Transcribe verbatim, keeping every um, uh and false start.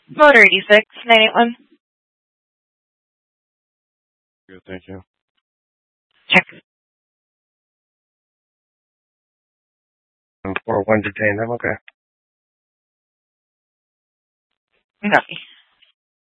Motor eighty-six, nine eight one. Good, thank you. Check. four one detained, I'm okay. Copy.